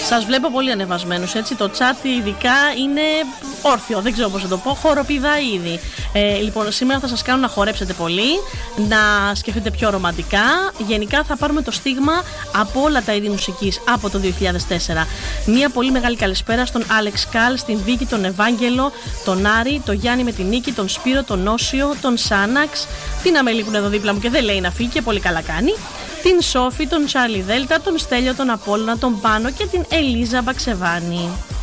Σας βλέπω πολύ ανεβασμένους, έτσι. Το chat ειδικά είναι όρθιο, δεν ξέρω πώς να το πω. Χοροπηδά ήδη. Λοιπόν, σήμερα θα σας κάνω να χορέψετε πολύ, να σκεφτείτε πιο ρομαντικά. Γενικά θα πάρουμε το στίγμα από όλα τα είδη μουσικής από το 2004. Μια πολύ μεγάλη καλησπέρα στον Άλεξ Καλ, στην Βίκη, τον Ευάγγελο, τον Άρη, τον Γιάννη με την Νίκη, τον Σπύρο, τον Νόσιο, τον Σάναξ, την Αμελή που είναι εδώ δίπλα μου και δεν λέει να φύγει και πολύ καλά κάνει, την Σόφη, τον Τσάρλι Δέλτα, τον Στέλιο, τον Απόλλωνα, τον Πάνο και την Ελίζα Μπαξεβάνη.